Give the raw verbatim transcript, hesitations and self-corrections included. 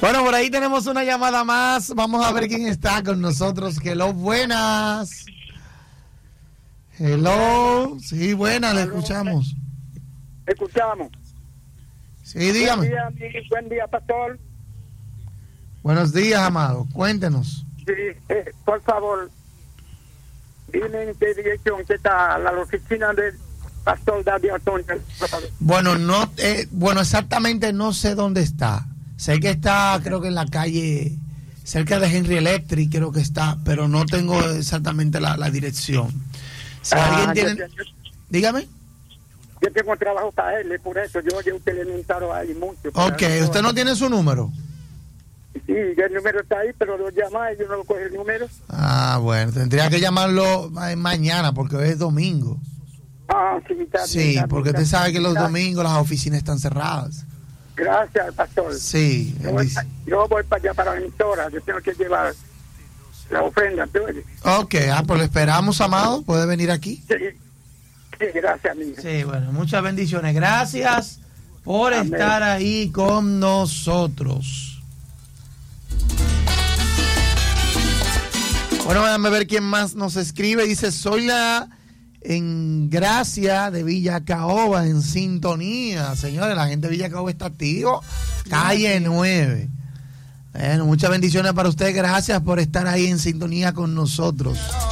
Bueno, por ahí tenemos una llamada más. Vamos a ver quién está con nosotros. Hello, buenas. Hello. Sí, buenas, le escuchamos. Escuchamos. Sí, dígame. Buen día, mi, buen día, pastor. Buenos días, amado. Cuéntenos. Sí, eh, por favor, dime en qué dirección está la oficina del pastor David Antonio. Bueno, no, eh, bueno, exactamente no sé dónde está. Sé que está, creo que en la calle, cerca de Henry Electric, creo que está, pero no tengo exactamente la, la dirección. Si Ah, alguien tiene... yo, yo, Dígame. yo tengo trabajo para él, por eso yo yo usted le he mentado ahí mucho. Ok, ¿usted no tiene su número? Sí, el número está ahí, pero lo llama y yo no lo coge el número. Ah, bueno, tendría que llamarlo mañana porque hoy es domingo. Ah, sí, está Sí, bien, está porque bien, usted está sabe bien. que los domingos las oficinas están cerradas. Gracias, pastor. Sí. Yo voy, pa, yo voy para allá, para la emisora. Yo tengo que llevar la ofrenda. ¿Tú oyes? Ok, ah, pues lo esperamos, amado. ¿Puede venir aquí? Sí, sí, gracias, amigo. Sí, bueno, muchas bendiciones. Gracias por Amén. estar ahí con nosotros. Bueno, déjame ver quién más nos escribe. Dice, soy la en Gracia de Villa Caoba, en sintonía. Señores, la gente de Villa Caoba está activo. Calle nueve. Bueno, muchas bendiciones para usted. Gracias por estar ahí en sintonía con nosotros.